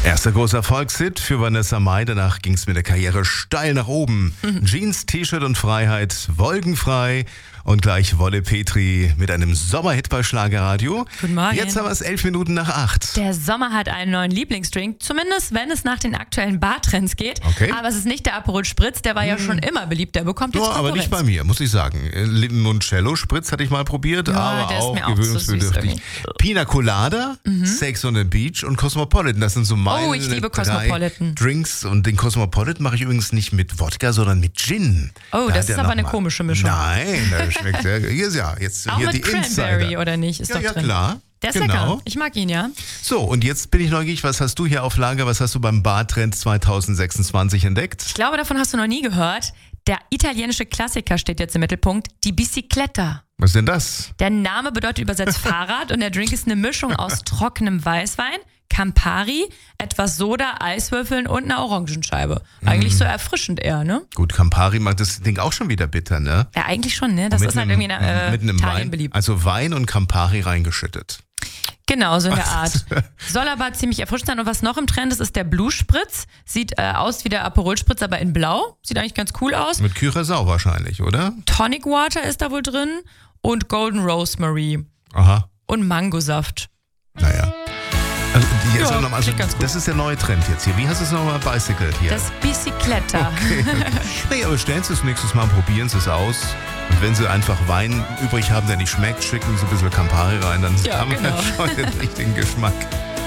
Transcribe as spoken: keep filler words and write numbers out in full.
Erster großer Erfolgshit für Vanessa Mai, danach ging es mit der Karriere steil nach oben. Mhm. Jeans, T-Shirt und Freiheit, wolkenfrei und gleich Wolle Petri mit einem Sommerhit bei Schlagerradio. Guten Morgen. Jetzt haben wir es elf Minuten nach acht. Der Sommer hat einen neuen Lieblingsdrink, zumindest wenn es nach den aktuellen Bartrends geht. Okay. Aber es ist nicht der Aperol Spritz, der war ja schon immer beliebt, der bekommt jetzt Ja, aber Konkurrenz. nicht bei mir, muss ich sagen. Limoncello Spritz hatte ich mal probiert, Ja, aber der ist auch mir auch zu süß gewöhnungsbedürftig. Pina Colada, mhm. Sex on the Beach und Cosmopolitan, das sind so meine Oh, ich liebe drei Cosmopolitan. Drinks. Und den Cosmopolitan mache ich übrigens nicht mit Wodka, sondern mit Gin. Oh, Da das hat er ist aber noch eine mal- komische Mischung. Nein, das schmeckt sehr gut. Hier ist ja jetzt Auch hier mit die Cranberry, Insider. oder nicht? Ist Ja, doch ja, drin. klar. Der ist Genau. lecker. Ich mag ihn, ja. So, und jetzt bin ich neugierig, was hast du hier auf Lager, was hast du beim Bartrend zwanzig sechsundzwanzig entdeckt? Ich glaube, davon hast du noch nie gehört. Der italienische Klassiker steht jetzt im Mittelpunkt, die Bicicletta. Was ist denn das? Der Name bedeutet übersetzt Fahrrad und der Drink ist eine Mischung aus trockenem Weißwein, Campari, etwas Soda, Eiswürfeln und einer Orangenscheibe. Eigentlich so erfrischend eher, ne? Gut, Campari macht das Ding auch schon wieder bitter, ne? Ja, eigentlich schon, ne? Das ist halt irgendwie in äh, mit einem Italien Wein, beliebt. also Wein und Campari reingeschüttet. Genau, so in der Art. Soll aber ziemlich erfrischend sein. Und was noch im Trend ist, ist der Blue Spritz. Sieht äh, aus wie der Aperol Spritz, aber in blau. Sieht eigentlich ganz cool aus. Mit Curaçao wahrscheinlich, oder? Tonic Water ist da wohl drin und Golden Rosemary Aha, und Mangosaft. naja. Also, die jetzt Ja, noch mal, also, klingt ganz gut. das ist der neue Trend jetzt hier. Wie heißt es nochmal? Bicycle hier. Das Bicicletta. Nee, aber stellen Sie es nächstes Mal, probieren Sie es aus. Und wenn Sie einfach Wein übrig haben, der nicht schmeckt, schicken Sie ein bisschen Campari rein, dann Ja, haben wir genau. schon den richtigen Geschmack.